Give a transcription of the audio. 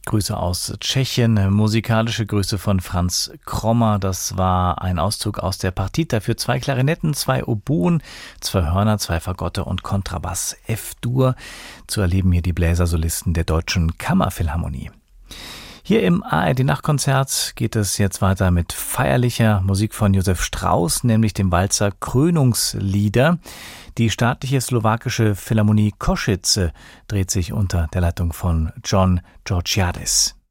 Grüße aus Tschechien, musikalische Grüße von Franz Krommer. Das war ein Auszug aus der Partita für 2 Klarinetten, 2 Oboen, 2 Hörner, 2 Fagotte und Kontrabass F-Dur. Zu erleben hier die Bläsersolisten der Deutschen Kammerphilharmonie. Hier im ARD-Nachtkonzert geht es jetzt weiter mit feierlicher Musik von Josef Strauss, nämlich dem Walzer Krönungslieder. Die staatliche slowakische Philharmonie Košice dreht sich unter der Leitung von John Georgiadis.